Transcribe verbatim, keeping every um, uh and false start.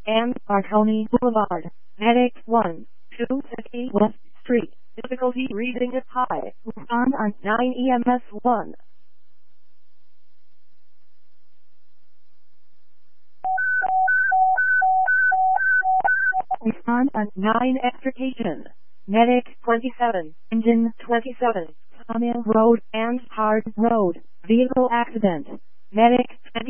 and Marconi Boulevard. Medic one, two fifty West Street. Difficulty reading is high. Respond on nine E M S one. Respond on nine extrication. Medic twenty-seven, engine twenty-seven, Sawmill Road and Hard Road. Vehicle accident. Medic